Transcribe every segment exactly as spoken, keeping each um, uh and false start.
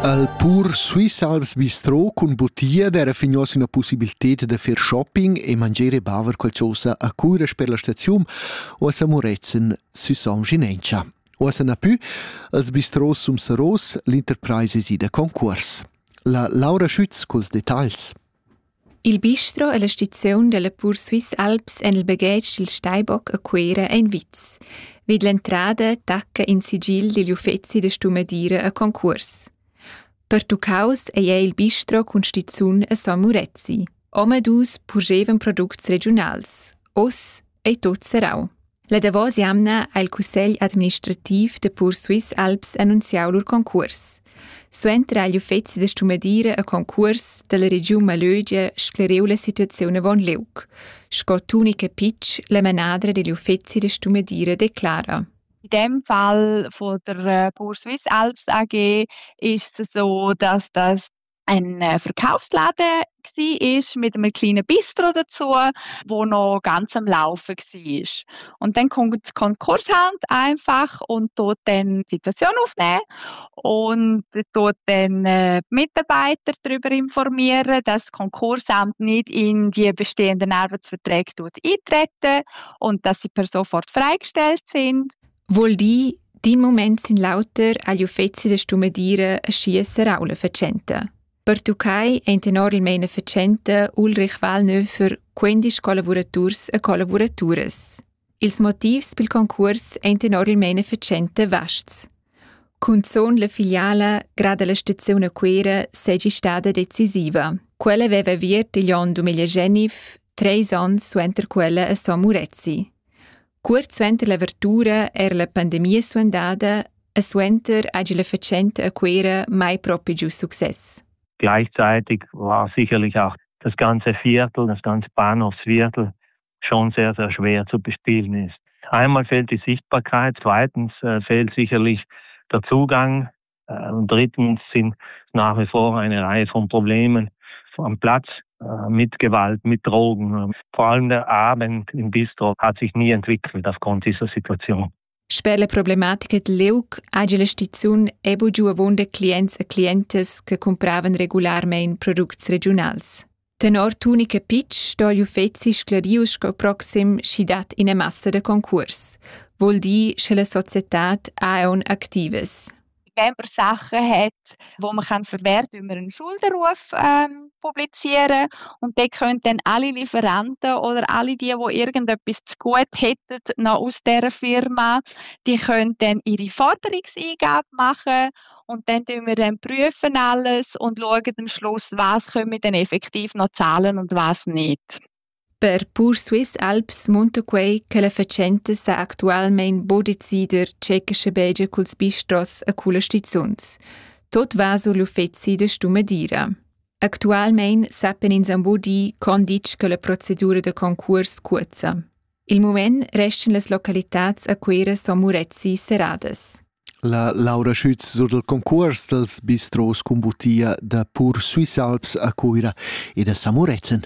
Al pur Swiss Alps Bistro con bottiglia era fignos una possibilità de fer shopping e mangiare e baver qualcosa a curas per la stazione o a Samurezen su San Ginencia. O a Sana più, als bistros sum Saros l'Enterprise si da concurs. La Laura Schütz cos dettagls. Il bistro è la stazione della pur Swiss Alps en il bagage del Steinbock a Quera e in Witz. Vid l'entrada tacca in sigil degli uffezzi de stumadira a concurs. Per tu caus è il bistro con stizzun a Samurezzi. Omadus purgevan products regionals. Os e tot serau. La Davos jamna al Cussegl administrativ de pur Swiss Alps annunziau lur concurs. Suentra agli uffezzi de stumadira a concurs della regiun Malögia sclereu la situazione von Leuk. Scott Unica Pitsch, la manadra degli uffezzi de stumadira declara. In dem Fall von der Pur Swiss Alps A G ist es so, dass das ein Verkaufsladen war mit einem kleinen Bistro dazu, wo noch ganz am Laufen war. Und dann kommt die Konkurshand einfach und dort dann die Situation aufnehmen und dort dann äh, die Mitarbeiter darüber informieren, dass das Konkursamt nicht in die bestehenden Arbeitsverträge eintreten und dass sie per sofort freigestellt sind. Vuol di, din moment sin lauter agli uffezzi de stumadira a schiesser aula facenta. Per Tucai è normalmente facenta Ulrich Wallnöfer quindici collaborators e collaboratures. Ils motivs pel concurs è normalmente facenta vasts. Cun son la filiala grada la stazione Quera seggi stata decisiva. Quella aveva viert il anno duemilagenif, tre anni suenter quella a Samurezzi. Kurz suenter l'apertura era la pandemia suandada, e suenter agi la facenta a Quera mai proprio giù success. Gleichzeitig war sicherlich auch das ganze Viertel, das ganze Bahnhofsviertel schon sehr, sehr schwer zu bespielen ist. Einmal fehlt die Sichtbarkeit, zweitens äh, fehlt sicherlich der Zugang äh, und drittens sind nach wie vor eine Reihe von Problemen am Platz äh, mit Gewalt, mit Drogen. Vor allem der Abend im Bistro hat sich nie entwickelt aufgrund dieser Situation. Per la problematica del Leuk, agi la stazione ebo giù avonda clients e clientes che compravan regolarmente products regionals. Tenor Tunica Pitsch sto gli uffezzi sclarius sco proxim schidat in a massa de concurs. Vuol di che la societat ha un actives. Wenn man Sachen hat, wo man kann verwehrt, über einen Schuldenruf ähm, publizieren und dort können dann alle Lieferanten oder alle die, die irgendetwas zu gut hätten, noch aus dieser Firma, die können dann ihre Forderungseingabe machen und dann prüfen wir dann prüfen alles und schauen am Schluss, was können wir dann effektiv noch zahlen und was nicht. Per pur Swiss Alps monta quei che la facenta sa actualmein bo decider ceca schabegia culs bistros a cula stizuns. Tot va su l'uffezzi de stumadira. Actualmein sappen in Zambo di con dic che la procedura de concurs cuoza. Il moment restan las localitats a Quera Samurezzi serades. La Laura Schütz sur del concurs dels bistros con bottiglia da pur Swiss Alps a Quera e da Samurezen.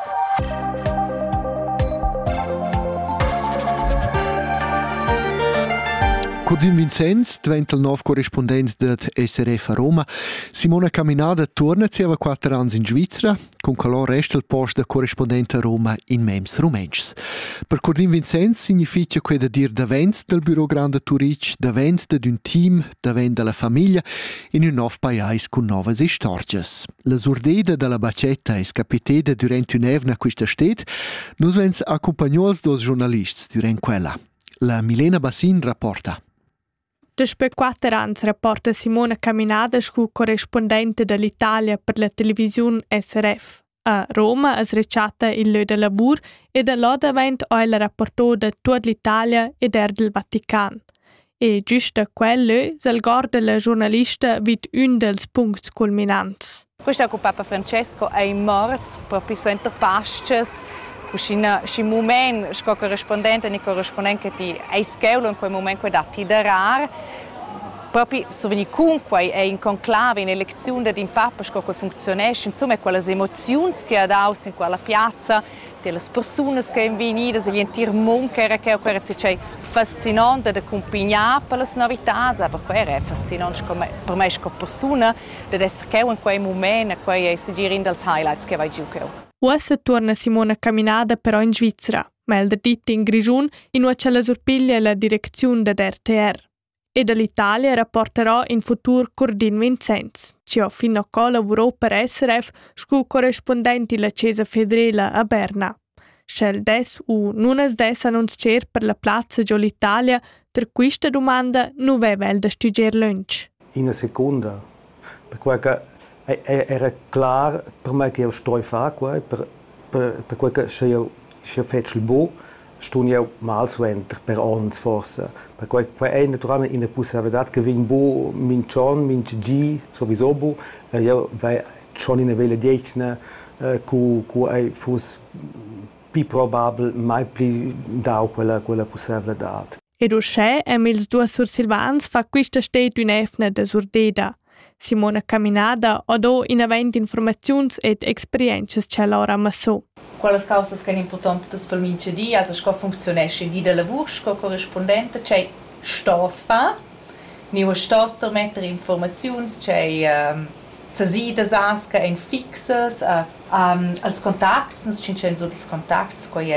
Codin Vincenz, diventa il nuovo corrispondente del S R F a Roma. Simona Caminada torna a quattro anni in Svizzera, con calò resta il posto da corrispondente a Roma in Mems Rumensch. Per Codin Vincenz significa che da dir davent del Bureau Grande Turic, davent d'un team, davent della famiglia, in un nuovo paese con nuove storie. La surdeda della bacetta è capitata durante un'evna a questa stet, nos vens accompagnati dos giornalisti durante quella. La Milena Bassin rapporta. Despe quattro anni rapporta Simona Caminada, scu corrispondente dell'Italia per la televisione S R F. A Roma es recciata il lö de labur e da loda vent oi la rapporto de tutta l'Italia e der del Vatican. E giusto quello sel gorda la giornalista vid un dels punts culminants. Questo è con Papa Francesco è in marzo, proprio su Pasches. Cucina, in moment, sco corrispondente, ni corrispondente che ti hai scheulo in quel momento da ti darar. proprio so veni comunque è in conclave, in elezione di Papa, che funzionesce, insomma, quelle emozioni che ha dato in quella piazza, delle persone che sono venute, gli interi mondi che è fascinante di accompagnare per le novità, ma è fascinante per me come persona di essere in quel momento, e seguire in dei highlights che vai giù. Ora torna Simona Caminada però in Svizzera, melda dit in Grigiun, in cui c'è la sorpiglia e la direzione dell'R T R. E dall'Italia rapporterò in futuro Cordin Vincenz, che fino a qua lavorò per S R F scu corrispondenti la Chiesa Fedrela a Berna. Scel des u nunas des annunzier per la Plaza Gio l'Italia, per questa domanda non veva el da studier lunch. In una seconda, perché era chiaro per me che io sto fa, per perché se io se faccio il bo, sto io mal suenter per ons forse, perché è naturalmente in la possibilità che vin bo min John, min G, sowieso bo, io vai schon in una vela diecna, cu cu ai fus più probabile mai più da quella quella possibilità. Ed usce Emils due sur Silvans fa questa state un'efna da surdeda. Simona Caminada ha do in avent informazioni ed esperienze che l'ora masso. Quelle cose che sono importanti per il mio di, also che funzionesce di del lavoro, che corrispondente, c'è stos fa, non stos per mettere informazioni, c'è um, sasida zasca in fixes, uh, um, als contacts, non c'è solo i contacts, che